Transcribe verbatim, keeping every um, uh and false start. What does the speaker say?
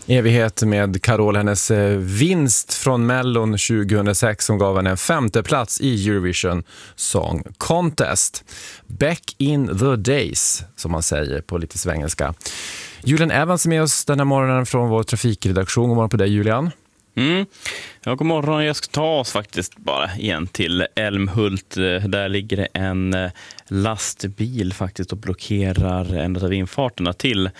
evighet med Carola, hennes vinst från Mellon tjugohundrasex som gav henne en femte plats i Eurovision Song Contest. Back in the days, som man säger på lite svengelska. Julian Evans är med oss den här morgonen från vår trafikredaktion. God morgon på dig, Julian. Mm. Ja, god morgon. Jag ska ta oss faktiskt bara igen till Älmhult. Där ligger det en lastbil faktiskt och blockerar en av infarterna till